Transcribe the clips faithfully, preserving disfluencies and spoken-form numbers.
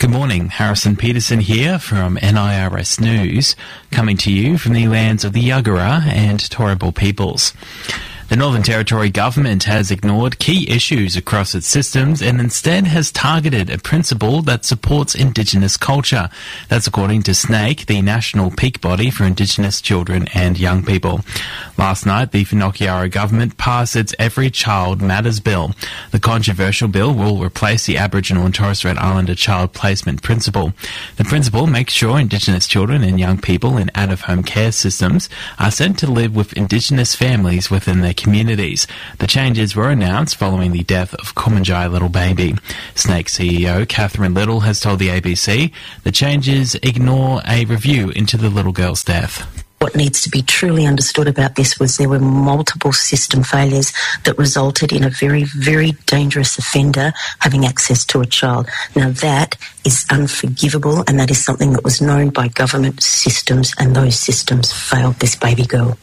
Good morning, Harrison Peterson here from N I R S News, coming to you from the lands of the Yagara and Turrbal peoples. The Northern Territory government has ignored key issues across its systems and instead has targeted a principle that supports Indigenous culture. That's according to SNAICC, the national peak body for Indigenous children and young people. Last night, the Whanakiara government passed its Every Child Matters bill. The controversial bill will replace the Aboriginal and Torres Strait Islander child placement principle. The principle makes sure Indigenous children and young people in out-of-home care systems are sent to live with Indigenous families within their communities. The changes were announced following the death of Kumanjai Little Baby. SNAICC C E O Catherine Little has told the A B C the changes ignore a review into the little girl's death. What needs to be truly understood about this was there were multiple system failures that resulted in a very, very dangerous offender having access to a child. Now that is unforgivable, and that is something that was known by government systems, and those systems failed this baby girl.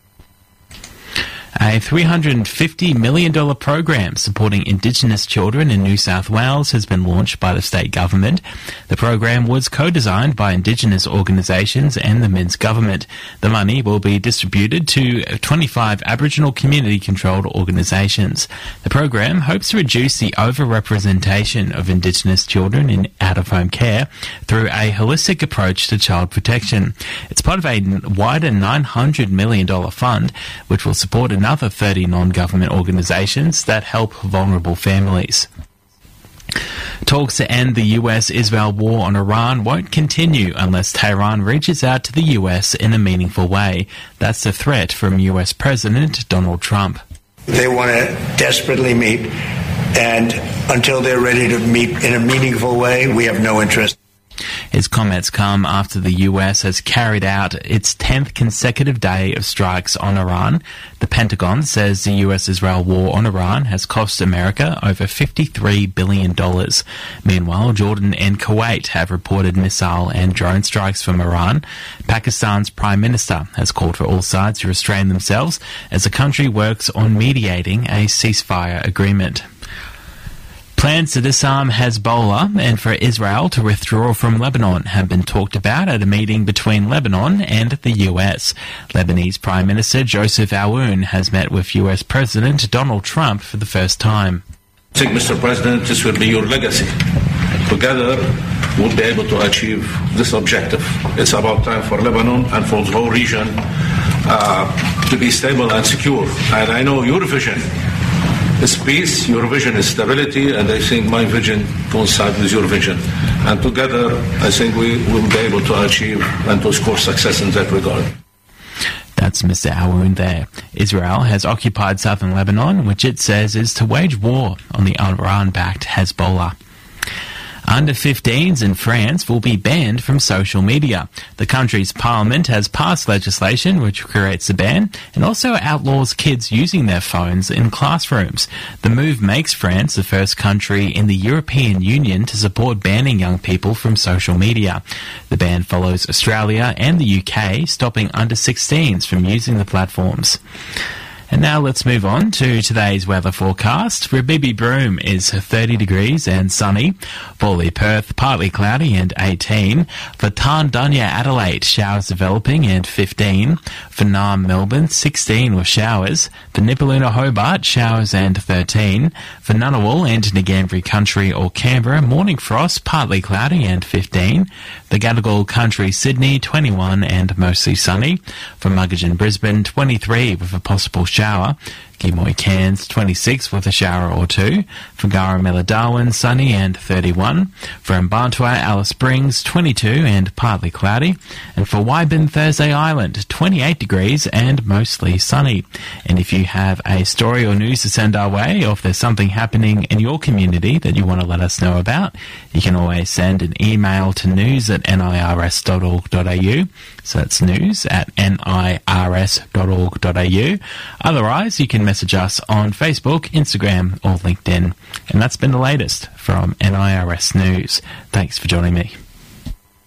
A three hundred fifty million dollars program supporting Indigenous children in New South Wales has been launched by the state government. The program was co-designed by Indigenous organisations and the Minsk government. The money will be distributed to twenty-five Aboriginal community-controlled organisations. The program hopes to reduce the over-representation of Indigenous children in out-of-home care through a holistic approach to child protection. It's part of a wider nine hundred million dollars fund, which will support another thirty non-government organisations that help vulnerable families. Talks to end the U S Israel war on Iran won't continue unless Tehran reaches out to the U S in a meaningful way. That's the threat from U S President Donald Trump. They want to desperately meet, and until they're ready to meet in a meaningful way, we have no interest. His comments come after the U S has carried out its tenth consecutive day of strikes on Iran. The Pentagon says the U S-Israel war on Iran has cost America over fifty-three billion dollars. Meanwhile, Jordan and Kuwait have reported missile and drone strikes from Iran. Pakistan's Prime Minister has called for all sides to restrain themselves as the country works on mediating a ceasefire agreement. Plans to disarm Hezbollah and for Israel to withdraw from Lebanon have been talked about at a meeting between Lebanon and the U S. Lebanese Prime Minister Joseph Aoun has met with U S President Donald Trump for the first time. I think, Mister President, this will be your legacy. Together, we'll be able to achieve this objective. It's about time for Lebanon and for the whole region uh, to be stable and secure. And I know your vision is peace, your vision is stability, and I think my vision coincides with your vision. And together, I think we will be able to achieve and to score success in that regard. That's Mister Aoun there. Israel has occupied southern Lebanon, which it says is to wage war on the Iran-backed Hezbollah. Under fifteens in France will be banned from social media. The country's parliament has passed legislation which creates a ban and also outlaws kids using their phones in classrooms. The move makes France the first country in the European Union to support banning young people from social media. The ban follows Australia and the U K stopping under sixteens from using the platforms. And now let's move on to today's weather forecast. Rabibi Broome is thirty degrees and sunny. Bawley Perth, partly cloudy and eighteen. For Tarndunya Adelaide, showers developing and fifteen. For Naarm Melbourne, sixteen with showers. For Nipaluna Hobart, showers and thirteen. For Ngunnawal and Ngambri Country or Canberra, morning frost, partly cloudy and fifteen. For Gadigal Country Sydney, twenty-one and mostly sunny. For Muggeridge Brisbane, twenty-three with a possible shower. Shower. Gimoy Cairns, twenty-six with a shower or two. For Garamilla Darwin, sunny and thirty-one. For Mbantua Alice Springs, twenty-two and partly cloudy. And for Waibin Thursday Island, twenty-eight degrees and mostly sunny. And if you have a story or news to send our way, or if there's something happening in your community that you want to let us know about, you can always send an email to news at nirs dot org dot a u. So that's news at nirs dot org dot a u. Otherwise, you can message us on Facebook, Instagram, or LinkedIn. And that's been the latest from N I R S News. Thanks for joining me.